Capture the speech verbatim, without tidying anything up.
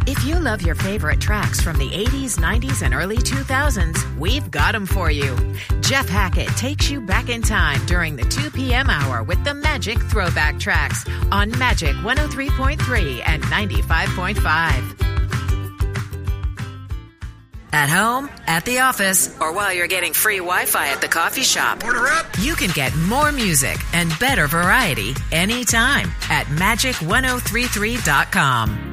If you love your favorite tracks from the eighties, nineties, and early two thousands, we've got them for you. Jeff Hackett takes you back in time during the two p.m. hour with the Magic Throwback Tracks on Magic one oh three point three and ninety-five point five. At home, at the office, or while you're getting free Wi-Fi at the coffee shop, Order up! You can get more music and better variety anytime at magic ten thirty-three dot com.